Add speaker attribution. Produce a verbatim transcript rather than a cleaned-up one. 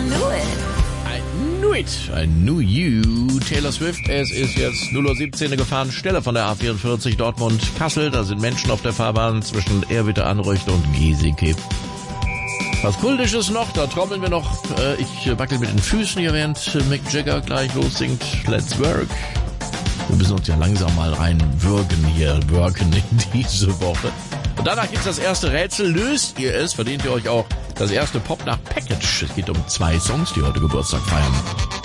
Speaker 1: knew it.
Speaker 2: I knew it. I knew you. Taylor Swift. Es ist jetzt null Uhr siebzehn gefahren. Stelle von der A vierundvierzig Dortmund-Kassel. Da sind Menschen auf der Fahrbahn zwischen Erwitte, Anreuchte und Giesecke. Was Kultisches noch, da trommeln wir noch. Äh, ich wackel mit den Füßen hier, während Mick Jagger gleich lossingt. Let's work. Wir müssen uns ja langsam mal reinwirken hier, worken in diese Woche. Und danach gibt's das erste Rätsel. Löst ihr es, verdient ihr euch auch das erste Pop nach Package. Es geht um zwei Songs, die heute Geburtstag feiern.